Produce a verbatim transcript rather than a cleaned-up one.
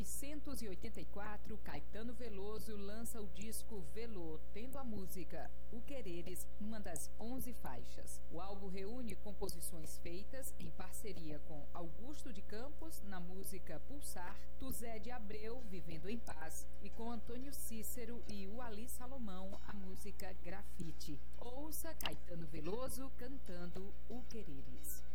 novecentos e oitenta e quatro, Caetano Veloso lança o disco Velô, tendo a música O Quereres numa das onze faixas. O álbum reúne composições feitas em parceria com Augusto de Campos na música Pulsar, Tuzé de Abreu, Vivendo em Paz, e com Antônio Cícero e Uali Salomão a música Grafite. Ouça Caetano Veloso cantando O Quereres.